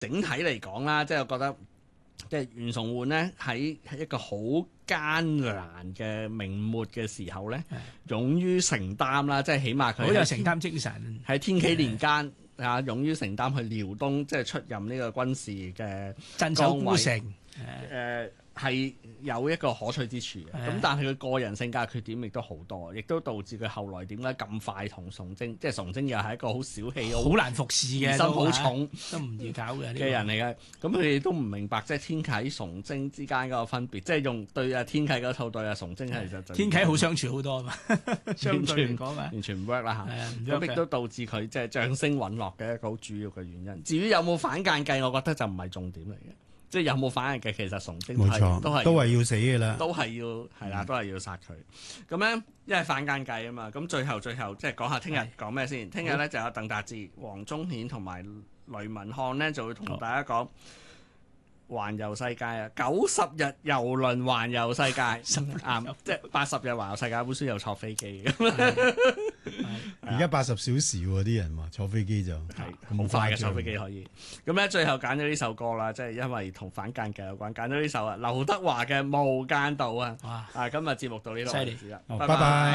整體嚟講啦，即係我覺得。即係袁崇煥咧喺一個好艱難嘅明末嘅時候咧，勇於承擔啦，即係起碼佢好有承擔精神。 喺天啟年間勇於承擔去遼東，即係出任呢個軍事嘅鎮守孤城。 係有一個可取之處嘅，咁但係佢個人性格缺點亦都好多，亦都導致佢後來點解咁快同崇禎，即係崇禎又係一個好小氣、 好難服侍嘅， 疑心好重都唔易搞嘅人嚟嘅。咁佢哋都唔明白即係天啟崇禎之間嗰個分別，即係用對啊天啟嗰套對啊崇禎係就天啟好相處好多啊嘛，相對嚟講啊， 完全唔 work 啦嚇。咁亦都導致佢即係將星隕落嘅一個好主要嘅原因。至於有冇反間計，我覺得就唔係重點嚟嘅。即係有冇反應嘅，其實崇禎都係要死嘅啦， 都係要係啦，都係要殺佢。咁咧，因為反間計啊嘛。咁最後即係講下聽日講咩先。聽日咧就有鄧達智、黃宗顯同埋雷文漢咧就會同大家講環遊世界啊，90日遊輪環遊世界啱，即係80日環遊世界本書又坐飛機咁。 而家80小時喎，啲人話坐飛機就係好快嘅坐飛機可以。咁咧最後揀咗呢首歌啦，即係因為同反間計有關，揀咗呢首劉德華嘅《無間道》啊。今日節目到呢度為止啦， 拜拜。